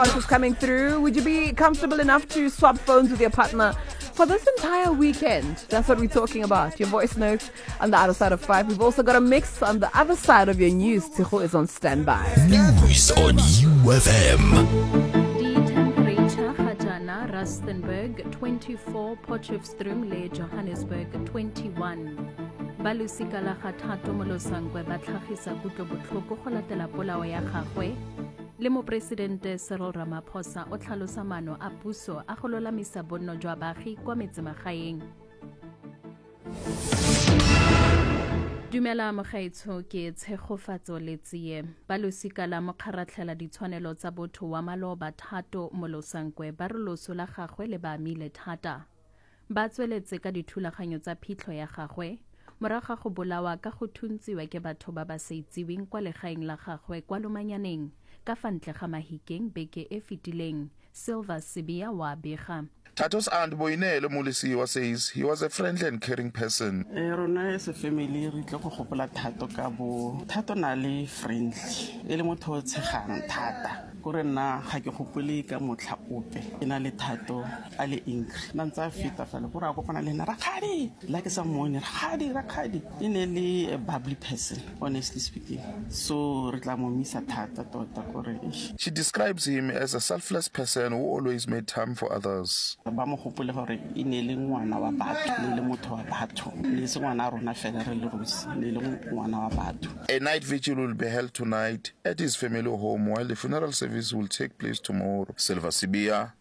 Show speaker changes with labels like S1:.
S1: Is coming through. Would you be comfortable enough to swap phones with your partner for this entire weekend? That's what we're talking about. Your voice notes on the other side of 5. We've also got a mix on the other side of your news. Ticho is on standby.
S2: News on UFM.
S3: Rustenburg 24, Potchefstroom le Johannesburg 21. Balusika la gathato molosangwe ba tlhagisa kutlo botlhoko go latela polao ya gagwe le mopresidente Cyril Ramaphosa o tlhalosa maano a puso a go lolamisa bonno jwa baagi kwa metsemagaeng. Dumela mogaitsho ke tshegofatso le tsie balosika la mokgaratlhela ditshwanelo tsa botho wa maloba thato molosankwe ba roloso la gagwe le ba amile thata ba tsweletse ka dithulaganyo tsa phitlho ya gagwe moraga go bolawa ka go thuntsiwa ke batho ba ba sa itsiweng kwa legaeng la gagwe kwa Lomanyaneng ka fa ntle ga Mahikeng beke e fetileng. Silver Sibia wa bega.
S4: Tato's aunt Boinelo Mulisiwa says he was a friendly and caring person.
S5: Rona as a family re tlo go gopola Thato ka bo Thato na le friendly e le motho o tshegang thata gore nna ga ke gopole ka motlha ope ena le Thato a le angry na ntse a feta fela gore a kopana le nna Rakhadi like someone Rakhadi ene le a bubbly person, honestly speaking, so re tla mo misa thata tota gore.
S4: She describes him as a selfless person who always made time for others.
S5: Ba mo gopole gore ine le ngwana wa batho le motho wa batho le se ngwana rona fela re le rosi le ngwana wa batho.
S4: A night vigil will be held tonight at his family home while the funeral service will take place tomorrow. Silver Sibia,